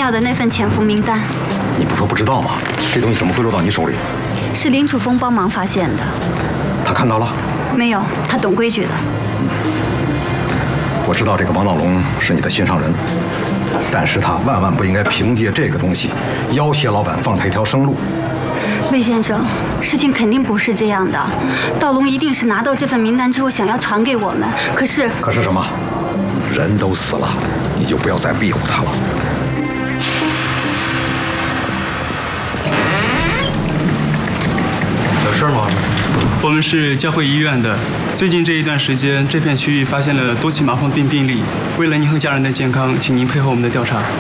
要的那份潜伏名单。 你不说不知道吗？这东西怎么会落到你手里？ 是林楚风帮忙发现的。 他看到了？ 没有，他懂规矩的。 我知道这个王道龙是你的心上人，但是他万万不应该凭借这个东西要挟老板放他一条生路。 魏先生，事情肯定不是这样的。道龙一定是拿到这份名单之后想要传给我们，可是什么？人都死了，你就不要再庇护他了。有事吗？ 我们是教会医院的。最近这一段时间，这片区域发现了多起麻风病病例。为了您和家人的健康，请您配合我们的调查。